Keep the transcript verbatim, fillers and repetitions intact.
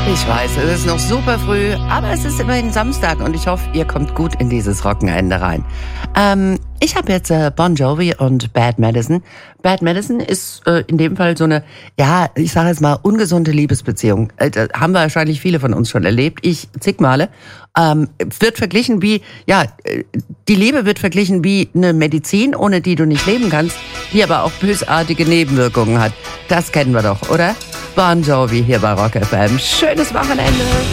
Ich weiß, es ist noch super früh, aber es ist immerhin Samstag und ich hoffe, ihr kommt gut in dieses Wochenende rein. Ähm, ich habe jetzt äh, Bon Jovi und Bad Medicine. Bad Medicine ist äh, in dem Fall so eine, ja, ich sage jetzt mal, ungesunde Liebesbeziehung. Äh, das haben wahrscheinlich viele von uns schon erlebt. Ich zig Male. Ähm, wird verglichen wie, ja, äh, die Liebe wird verglichen wie eine Medizin, ohne die du nicht leben kannst, die aber auch bösartige Nebenwirkungen hat. Das kennen wir doch, oder? Bon Jovi hier bei Rock F M. Schönes Wochenende.